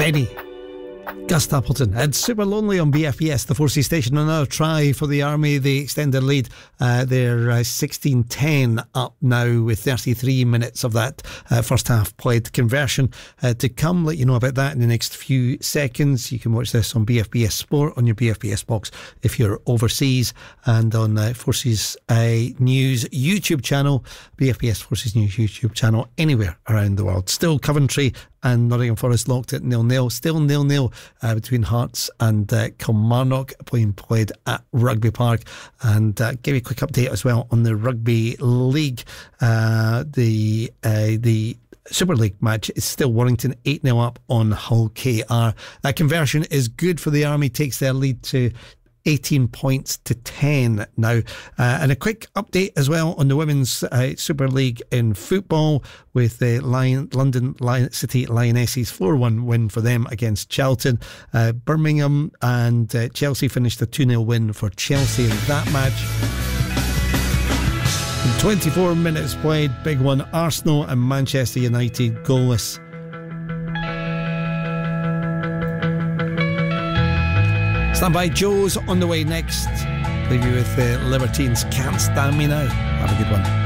Benny, Gus Stapleton, and Super Lonely on BFBS, the 4C station. Another try for the Army. They extend their lead. They're 16-10 up now with 33 minutes of that first half played. Conversion to come. Let you know about that in the next few seconds. You can watch this on BFBS Sport on your BFBS box if you're overseas, and on 4C's News YouTube channel, BFBS 4C's News YouTube channel, anywhere around the world. Still Coventry and Nottingham Forest locked at 0-0. Still 0-0 between Hearts and Kilmarnock, being played at Rugby Park. And give you a quick update as well on the Rugby League. The Super League match is still Warrington 8-0 up on Hull KR. That conversion is good for the Army, takes their lead to 18 points to 10 now. And a quick update as well on the Women's Super League in football, with the London City Lionesses 4-1 win for them against Charlton. Birmingham and Chelsea finished a 2-0 win for Chelsea in that match. 24 minutes played, big one. Arsenal and Manchester United goalless. Stand by, Joe's on the way next. Leave you with the Libertines. Can't Stand Me Now. Have a good one.